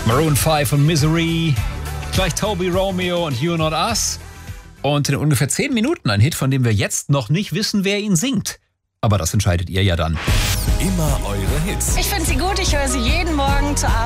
Maroon 5 und Misery. Gleich Toby Romeo und You're Not Us. Und in ungefähr 10 Minuten ein Hit, von dem wir jetzt noch nicht wissen, wer ihn singt. Aber das entscheidet ihr ja dann. Immer eure Hits. Ich finde sie gut, ich höre sie jeden Morgen zur Arbeit.